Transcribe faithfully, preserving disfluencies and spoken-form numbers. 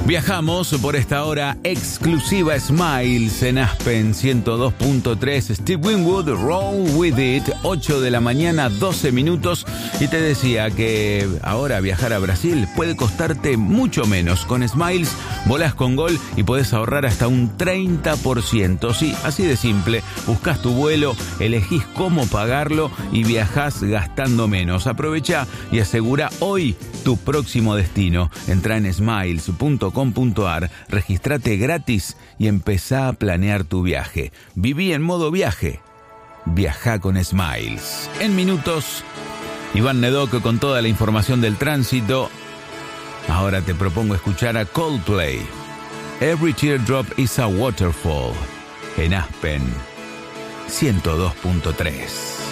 Viajamos por esta hora exclusiva Smiles en Aspen ciento dos punto tres. Steve Winwood, Roll With It, ocho de la mañana, doce minutos. Y te decía que ahora viajar a Brasil puede costarte mucho menos. Con Smiles volás con Gol y podés ahorrar hasta un treinta por ciento. Sí, así de simple. Buscás tu vuelo, elegís cómo pagarlo y viajás gastando menos. Aprovecha y asegura hoy tu próximo destino. Entra en smiles punto com punto ar, registrate gratis y empezá a planear tu viaje. Viví en modo viaje. Viajá con Smiles. En minutos, Iván Nedoc con toda la información del tránsito. Ahora te propongo escuchar a Coldplay. Every teardrop is a waterfall. En Aspen ciento dos punto tres.